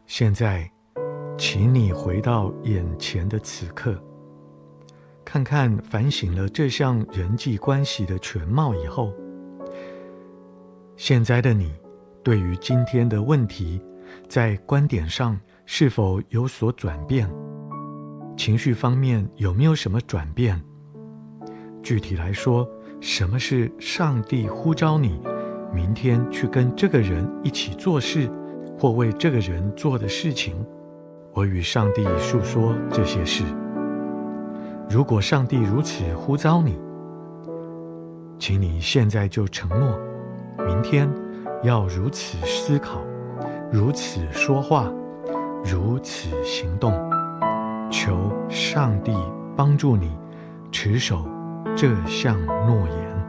现在，请你回到眼前的此刻，看看反省了这项人际关系的全貌以后，现在的你对于今天的问题，在观点上是否有所转变？情绪方面有没有什么转变？具体来说，什么是上帝呼召你明天去跟这个人一起做事，或为这个人做的事情？我与上帝述说这些事。如果上帝如此呼召你，请你现在就承诺，明天要如此思考，如此说话，如此行动。求上帝帮助你持守这项诺言。